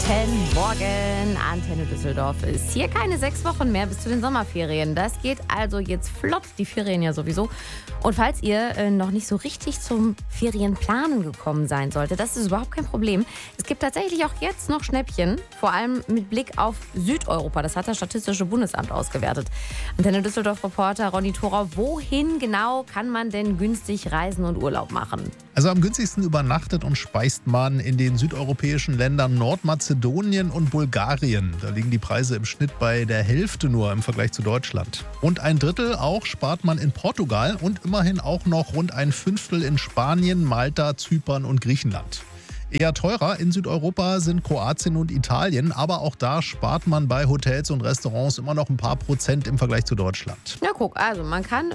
Guten Morgen, Antenne Düsseldorf ist hier keine 6 Wochen mehr bis zu den Sommerferien. Das geht also jetzt flott, die Ferien ja sowieso. Und falls ihr noch nicht so richtig zum Ferienplanen gekommen sein solltet, das ist überhaupt kein Problem. Es gibt tatsächlich auch jetzt noch Schnäppchen, vor allem mit Blick auf Südeuropa. Das hat das Statistische Bundesamt ausgewertet. Antenne Düsseldorf-Reporter Ronny Thorau, wohin genau kann man denn günstig reisen und Urlaub machen? Also am günstigsten übernachtet und speist man in den südeuropäischen Ländern Nordmazedonien und Bulgarien. Da liegen die Preise im Schnitt bei der Hälfte nur im Vergleich zu Deutschland. Rund ein Drittel auch spart man in Portugal und immerhin auch noch rund ein Fünftel in Spanien, Malta, Zypern und Griechenland. Eher teurer in Südeuropa sind Kroatien und Italien, aber auch da spart man bei Hotels und Restaurants immer noch ein paar Prozent im Vergleich zu Deutschland. Ja, guck, also man kann